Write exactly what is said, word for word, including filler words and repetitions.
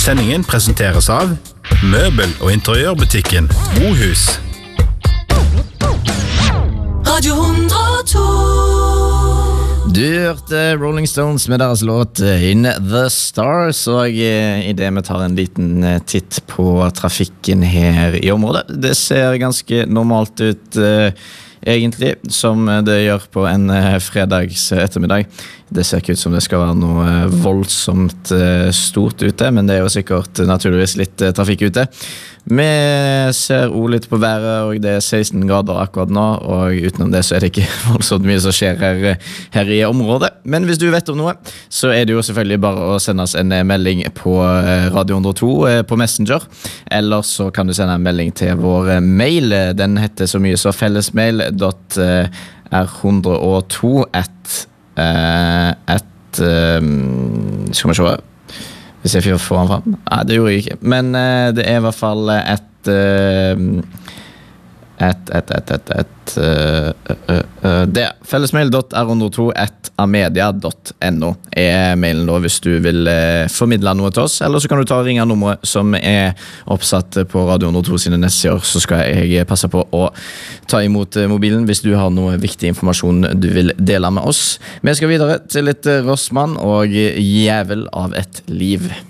Sendingen presenteres av Møbel- og interiørbutikken Bohus. Radio hundre og to. Du hørte Rolling Stones med deres låt In the Stars, og i det vi tar en liten titt på trafikken her i området. Det ser ganske normalt ut egentlig, som det gjør på en fredags ettermiddag. Det ser ikke ut som det skal være noe voldsomt stort ute, men det er jo sikkert naturligvis litt trafikk ute. Vi ser også litt på været, og det er seksten grader akkurat nå, og utenom det så er det ikke voldsomt mye som skjer her, her i området. Men hvis du vet om noe, så er det jo selvfølgelig bare å sende oss en melding på Radio hundre og to på Messenger, eller så kan du sende en melding til vår mail. Den heter så mye så fellesmail dot r hundre og to at at skal vi se hvis jeg får han fram. Nei, det gjorde jeg ikke. Men uh, det er i hvert fall et uh, et, et, et, et, et uh, uh, uh, det er fellesmail dot r hundre og to at amedia dot no er mailen da hvis du vil uh, formidle noe til oss, eller så kan du ta og ringe nummeret som er oppsatt på Radio hundre og to sine nettsider, så skal jeg passe på å ta imot uh, mobilen hvis du har noe viktig informasjon du vil dele med oss. Vi skal videre til litt uh, Rossmann og Jævel av et liv.